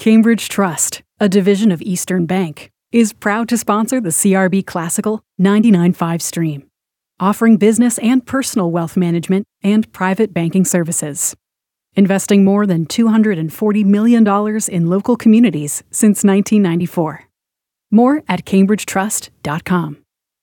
Cambridge Trust, a division of Eastern Bank, is proud to sponsor the CRB Classical 99.5 stream, offering business and personal wealth management and private banking services. Investing more than $240 million in local communities since 1994. More at cambridgetrust.com.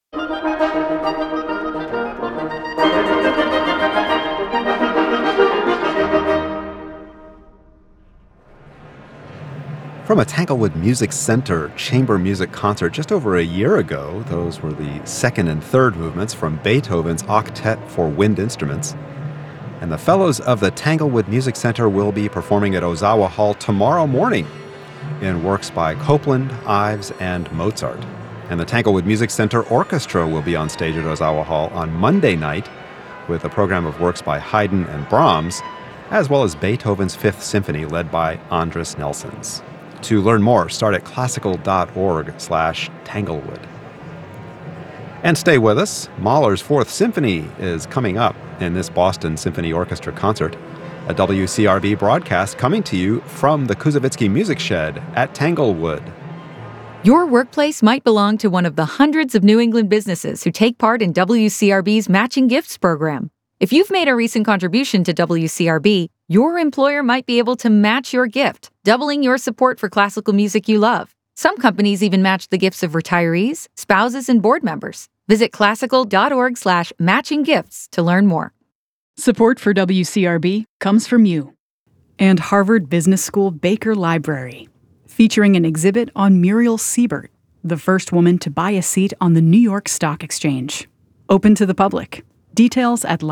From a Tanglewood Music Center chamber music concert just over a year ago, those were the second and third movements from Beethoven's Octet for Wind Instruments. And the fellows of the Tanglewood Music Center will be performing at Ozawa Hall tomorrow morning in works by Copland, Ives, and Mozart. And the Tanglewood Music Center Orchestra will be on stage at Ozawa Hall on Monday night with a program of works by Haydn and Brahms, as well as Beethoven's Fifth Symphony led by Andris Nelsons. To learn more, start at classical.org/Tanglewood. And stay with us. Mahler's Fourth Symphony is coming up in this Boston Symphony Orchestra concert, a WCRB broadcast coming to you from the Kuzovitsky Music Shed at Tanglewood. Your workplace might belong to one of the hundreds of New England businesses who take part in WCRB's Matching Gifts program. If you've made a recent contribution to WCRB, your employer might be able to match your gift, doubling your support for classical music you love. Some companies even match the gifts of retirees, spouses, and board members. Visit classical.org/matching gifts to learn more. Support for WCRB comes from you and Harvard Business School Baker Library, featuring an exhibit on Muriel Siebert, the first woman to buy a seat on the New York Stock Exchange. Open to the public. Details at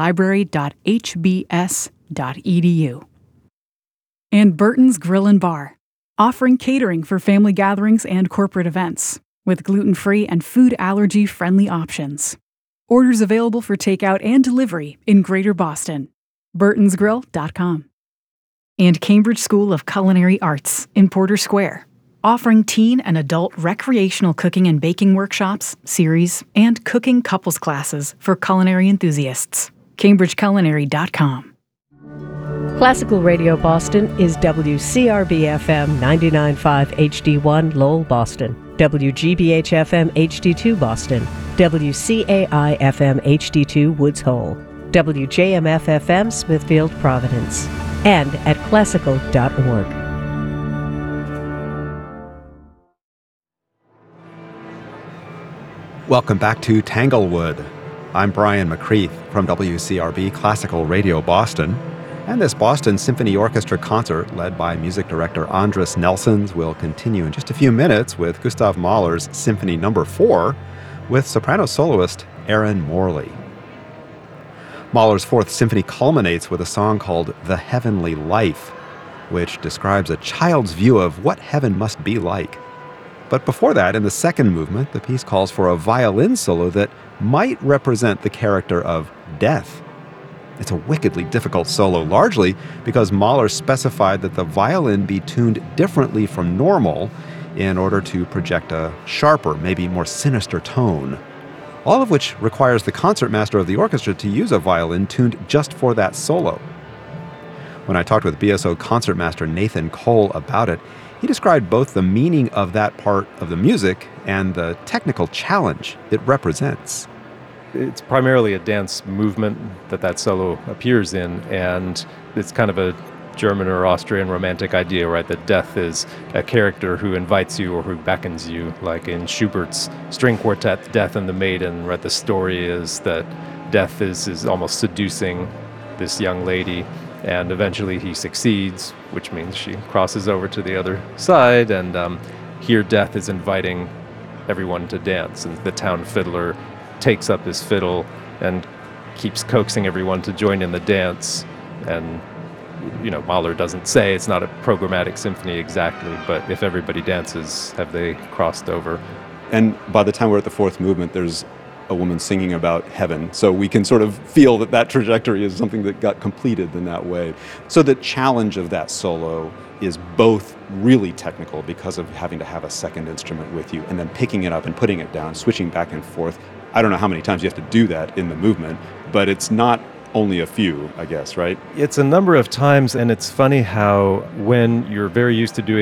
library.hbs.edu. And Burton's Grill and Bar, offering catering for family gatherings and corporate events, with gluten-free and food allergy-friendly options. Orders available for takeout and delivery in Greater Boston. burtonsgrill.com. And Cambridge School of Culinary Arts in Porter Square, offering teen and adult recreational cooking and baking workshops, series, and cooking couples classes for culinary enthusiasts. cambridgeculinary.com. Classical Radio Boston is WCRB-FM 99.5 HD1 Lowell, Boston, WGBH-FM HD2 Boston, WCAI-FM HD2 Woods Hole, WJMF-FM Smithfield, Providence, and at classical.org. Welcome back to Tanglewood. I'm Brian McCreath from WCRB Classical Radio Boston. And this Boston Symphony Orchestra concert, led by music director Andris Nelsons, will continue in just a few minutes with Gustav Mahler's Symphony No. 4 with soprano soloist Erin Morley. Mahler's Fourth Symphony culminates with a song called The Heavenly Life, which describes a child's view of what heaven must be like. But before that, in the second movement, the piece calls for a violin solo that might represent the character of death. It's a wickedly difficult solo, largely because Mahler specified that the violin be tuned differently from normal in order to project a sharper, maybe more sinister tone. All of which requires the concertmaster of the orchestra to use a violin tuned just for that solo. When I talked with BSO concertmaster Nathan Cole about it, he described both the meaning of that part of the music and the technical challenge it represents. It's primarily a dance movement that solo appears in, and it's kind of a German or Austrian romantic idea, right? That death is a character who invites you or who beckons you, like in Schubert's string quartet, Death and the Maiden, right? The story is that death is almost seducing this young lady, and eventually he succeeds, which means she crosses over to the other side, and here death is inviting everyone to dance, and the town fiddler takes up his fiddle and keeps coaxing everyone to join in the dance. And, Mahler doesn't say it's not a programmatic symphony exactly, but if everybody dances, have they crossed over? And by the time we're at the fourth movement, there's a woman singing about heaven. So we can sort of feel that trajectory is something that got completed in that way. So the challenge of that solo is both really technical because of having to have a second instrument with you and then picking it up and putting it down, switching back and forth. I don't know how many times you have to do that in the movement, but it's not only a few, I guess, right? It's a number of times, and it's funny how when you're very used to doing